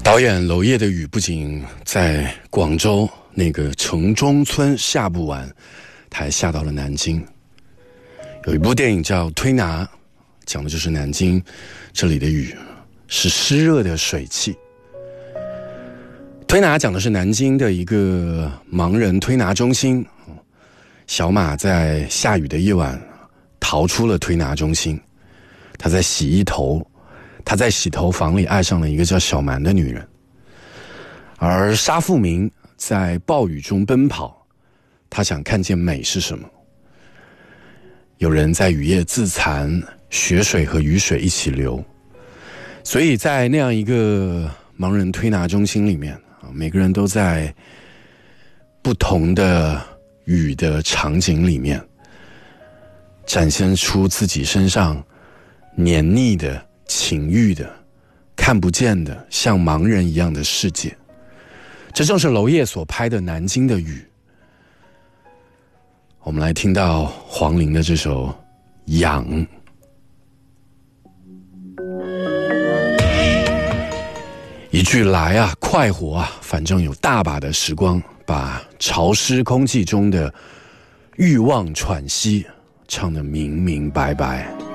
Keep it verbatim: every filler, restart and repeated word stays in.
导演娄烨的雨不仅在广州那个城中村下不完，他还下到了南京。有一部电影叫《推拿》，讲的就是南京这里的雨是湿热的水汽。推拿讲的是南京的一个盲人推拿中心，小马在下雨的夜晚逃出了推拿中心，他在洗衣头，他在洗头房里爱上了一个叫小蛮的女人。而沙富明在暴雨中奔跑，他想看见美是什么。有人在雨夜自残，雪水和雨水一起流。所以在那样一个盲人推拿中心里面，每个人都在不同的雨的场景里面展现出自己身上黏腻的、情欲的、看不见的像盲人一样的世界。这正是娄烨所拍的南京的雨。我们来听到黄龄的这首《痒》。一句来啊，快活啊，反正有大把的时光，把潮湿空气中的欲望喘息唱得明明白白。